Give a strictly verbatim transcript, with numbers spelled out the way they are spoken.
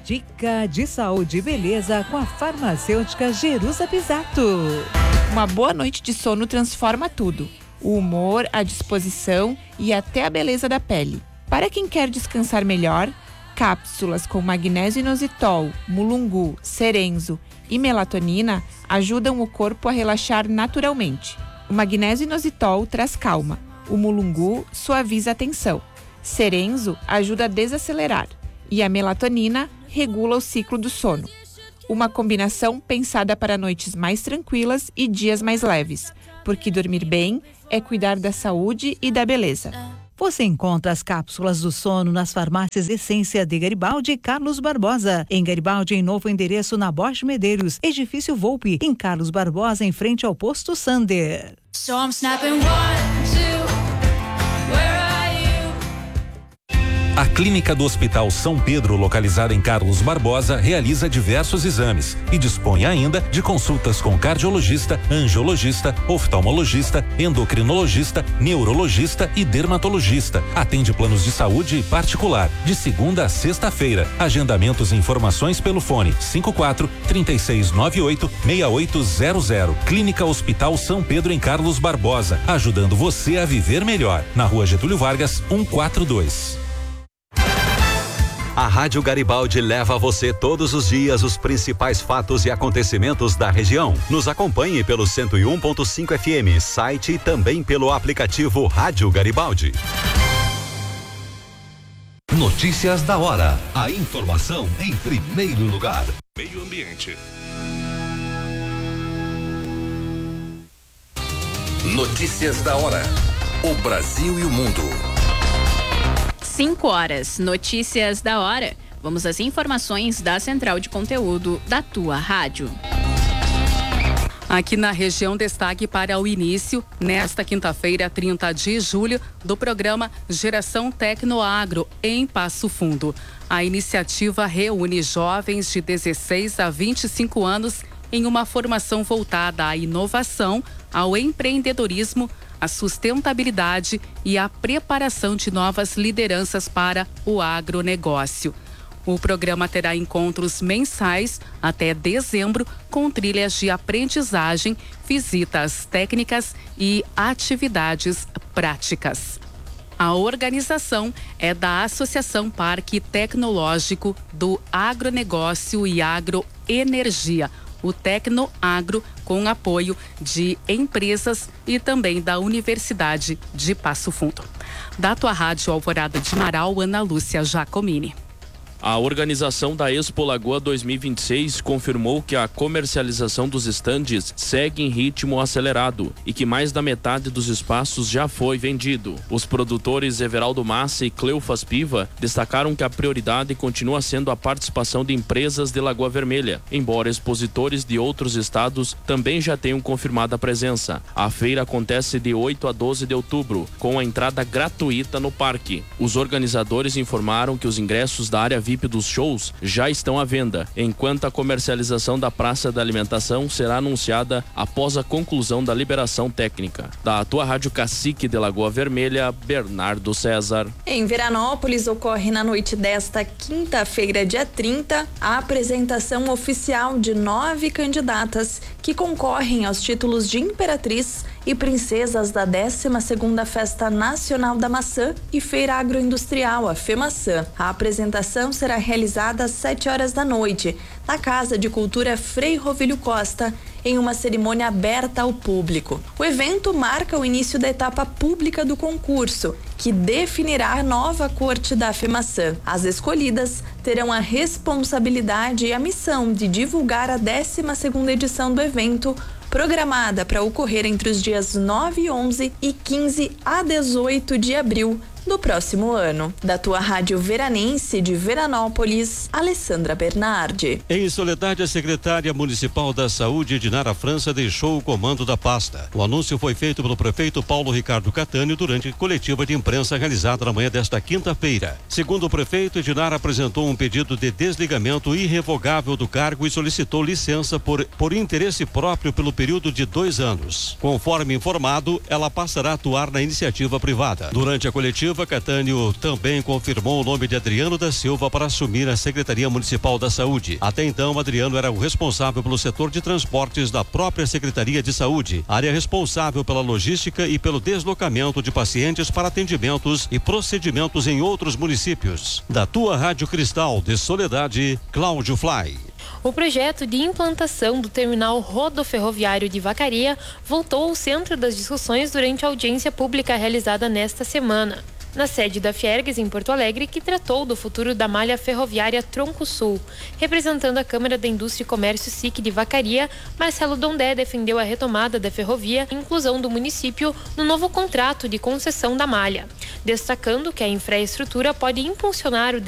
Dica de saúde e beleza com a farmacêutica Jerusa Pisato. Uma boa noite de sono transforma tudo. O humor, a disposição e até a beleza da pele. Para quem quer descansar melhor, cápsulas com magnésio inositol, mulungu, cerenzo e melatonina ajudam o corpo a relaxar naturalmente. O magnésio inositol traz calma. O mulungu suaviza a tensão. Cerenzo ajuda a desacelerar. E a melatonina regula o ciclo do sono. Uma combinação pensada para noites mais tranquilas e dias mais leves, porque dormir bem é cuidar da saúde e da beleza. Você encontra as cápsulas do sono nas farmácias Essência de Garibaldi e Carlos Barbosa. Em Garibaldi, em novo endereço na Borges Medeiros, Edifício Volpe. Em Carlos Barbosa, em frente ao posto Sander. So I'm snapping one, two, where are you? A Clínica do Hospital São Pedro, localizada em Carlos Barbosa, realiza diversos exames e dispõe ainda de consultas com cardiologista, angiologista, oftalmologista, endocrinologista, neurologista e dermatologista. Atende planos de saúde particular, de segunda a sexta-feira. Agendamentos e informações pelo fone cinco quatro, três seis nove oito, seis oito zero zero. Clínica Hospital São Pedro em Carlos Barbosa, ajudando você a viver melhor. Na Rua Getúlio Vargas, cento e quarenta e dois. A Rádio Garibaldi leva a você todos os dias os principais fatos e acontecimentos da região. Nos acompanhe pelo cento e um ponto cinco F M, site e também pelo aplicativo Rádio Garibaldi. Notícias da hora. A informação em primeiro lugar. Meio Ambiente. Notícias da hora. O Brasil e o mundo. cinco horas, notícias da hora. Vamos às informações da Central de Conteúdo da tua rádio. Aqui na região, destaque para o início, nesta quinta-feira, trinta de julho, do programa Geração Tecnoagro, em Passo Fundo. A iniciativa reúne jovens de dezesseis a vinte e cinco anos em uma formação voltada à inovação, ao empreendedorismo, a sustentabilidade e a preparação de novas lideranças para o agronegócio. O programa terá encontros mensais até dezembro, com trilhas de aprendizagem, visitas técnicas e atividades práticas. A organização é da Associação Parque Tecnológico do Agronegócio e Agroenergia, o Tecnoagro, com apoio de empresas e também da Universidade de Passo Fundo. Da tua rádio Alvorada de Marau, Ana Lúcia Giacomini. A organização da Expo Lagoa dois mil e vinte e seis confirmou que a comercialização dos estandes segue em ritmo acelerado e que mais da metade dos espaços já foi vendido. Os produtores Everaldo Massa e Cleofas Piva destacaram que a prioridade continua sendo a participação de empresas de Lagoa Vermelha, embora expositores de outros estados também já tenham confirmado a presença. A feira acontece de oito a doze de outubro, com a entrada gratuita no parque. Os organizadores informaram que os ingressos da área V I P dos shows já estão à venda, enquanto a comercialização da Praça da Alimentação será anunciada após a conclusão da liberação técnica. Da tua Rádio Cacique de Lagoa Vermelha, Bernardo César. Em Veranópolis ocorre na noite desta quinta-feira, dia trinta, a apresentação oficial de nove candidatas que concorrem aos títulos de Imperatriz e Princesas da décima segunda Festa Nacional da Maçã e Feira Agroindustrial, a FEMaçã. A apresentação será realizada às sete horas da noite, na Casa de Cultura Frei Rovílio Costa, em uma cerimônia aberta ao público. O evento marca o início da etapa pública do concurso, que definirá a nova corte da FEMaçã. As escolhidas terão a responsabilidade e a missão de divulgar a décima segunda edição do evento, programada para ocorrer entre os dias nove e onze e quinze a dezoito de abril do próximo ano. Da tua rádio veranense de Veranópolis, Alessandra Bernardi. Em Soledade, a secretária municipal da Saúde, Dinara França, deixou o comando da pasta. O anúncio foi feito pelo prefeito Paulo Ricardo Catânio durante coletiva de imprensa realizada na manhã desta quinta-feira. Segundo o prefeito, Dinara apresentou um pedido de desligamento irrevogável do cargo e solicitou licença por, por interesse próprio pelo período de dois anos. Conforme informado, ela passará a atuar na iniciativa privada. Durante a coletiva, Executiva Catânio também confirmou o nome de Adriano da Silva para assumir a Secretaria Municipal da Saúde. Até então, Adriano era o responsável pelo setor de transportes da própria Secretaria de Saúde, área responsável pela logística e pelo deslocamento de pacientes para atendimentos e procedimentos em outros municípios. Da tua Rádio Cristal de Soledade, Cláudio Fly. O projeto de implantação do terminal rodoferroviário de Vacaria voltou ao centro das discussões durante a audiência pública realizada nesta semana. Na sede da Fiergs, em Porto Alegre, que tratou do futuro da malha ferroviária Tronco Sul. Representando a Câmara da Indústria e Comércio S I C de Vacaria, Marcelo Dondé defendeu a retomada da ferrovia e inclusão do município no novo contrato de concessão da malha, destacando que a infraestrutura pode impulsionar o